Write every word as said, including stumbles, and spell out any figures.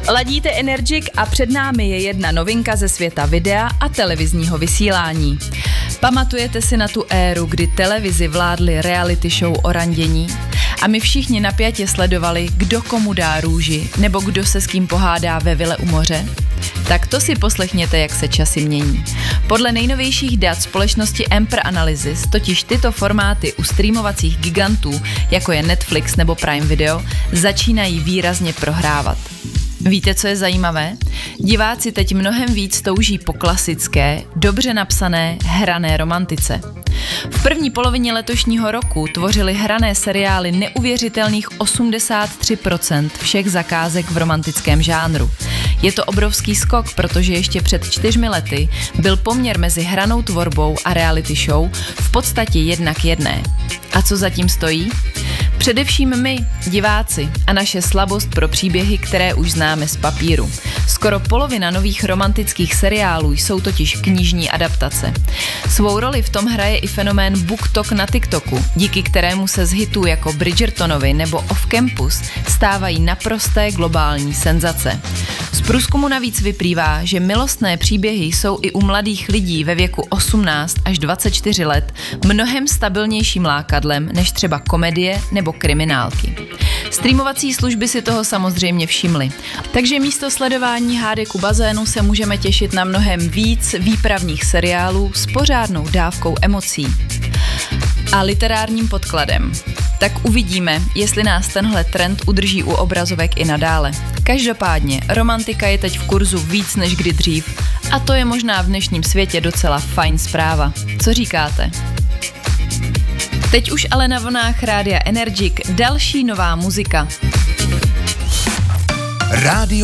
Ladíte Energic a před námi je jedna novinka ze světa videa a televizního vysílání. Pamatujete si na tu éru, kdy televizi vládly reality show o randění? A my všichni napjatě sledovali, kdo komu dá růži, nebo kdo se s kým pohádá ve vile u moře? Tak to si poslechněte, jak se časy mění. Podle nejnovějších dat společnosti Ampere Analysis totiž tyto formáty u streamovacích gigantů, jako je Netflix nebo Prime Video, začínají výrazně prohrávat. Víte, co je zajímavé? Diváci teď mnohem víc touží po klasické, dobře napsané, hrané romantice. V první polovině letošního roku tvořily hrané seriály neuvěřitelných osmdesát tři procent všech zakázek v romantickém žánru. Je to obrovský skok, protože ještě před čtyřmi lety byl poměr mezi hranou tvorbou a reality show v podstatě jedna k jedné. A co zatím stojí? Především my, diváci, a naše slabost pro příběhy, které už známe z papíru. Skoro polovina nových romantických seriálů jsou totiž knižní adaptace. Svou roli v tom hraje i fenomén BookTok na TikToku, díky kterému se z hitů jako Bridgertonovi nebo Off Campus stávají naprosté globální senzace. Z průzkumu navíc vyplývá, že milostné příběhy jsou i u mladých lidí ve věku osmnáct až dvacet čtyři let mnohem stabilnějším lákadlem než třeba komedie nebo kriminálky. Streamovací služby si toho samozřejmě všimly, takže místo sledování hádek u bazénu se můžeme těšit na mnohem víc výpravních seriálů s pořádnou dávkou emocí a literárním podkladem. Tak uvidíme, jestli nás tenhle trend udrží u obrazovek i nadále. Každopádně, romantika je teď v kurzu víc než kdy dřív a to je možná v dnešním světě docela fajn zpráva. Co říkáte? Teď už ale na vlnách Rádia Energic další nová muzika. Rádio